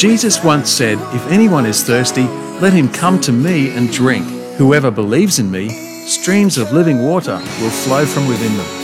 Jesus once said, "If anyone is thirsty, let him come to me and drink. Whoever believes in me, streams of living water will flow from within them."